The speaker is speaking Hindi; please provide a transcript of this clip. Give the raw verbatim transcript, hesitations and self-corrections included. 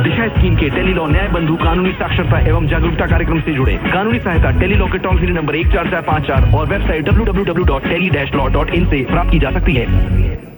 दिशा स्कीम के टेलीलॉ न्याय बंधु कानूनी साक्षरता एवं जागरूकता कार्यक्रम से जुड़े। कानूनी सहायता टेलीलॉ के टोल फ्री नंबर एक चार चार पाँच चार और website W W W dot tele dash law dot in से प्राप्त की जा सकती है।